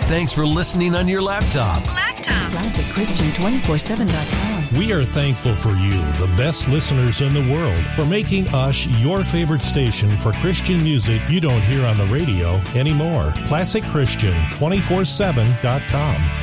Thanks for listening on your laptop. ClassicChristian247.com. We are thankful for you, the best listeners in the world, for making us your favorite station for Christian music you don't hear on the radio anymore. ClassicChristian247.com.